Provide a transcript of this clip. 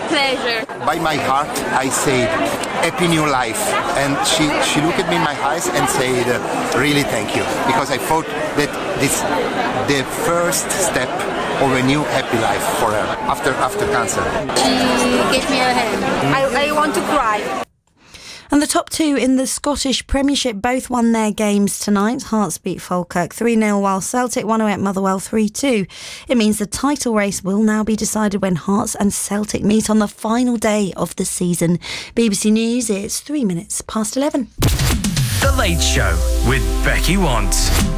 pleasure. By my heart, I said, Happy New Life. And she looked at me in my eyes and said, really thank you. Because I thought that this the first step of a new happy life for her after cancer. She gave me a hand. I want to cry. And the top two in the Scottish Premiership both won their games tonight. Hearts beat Falkirk 3-0 while Celtic won away at Motherwell 3-2. It means the title race will now be decided when Hearts and Celtic meet on the final day of the season. BBC News, it's 3 minutes past 11. The Late Show with Becky Want.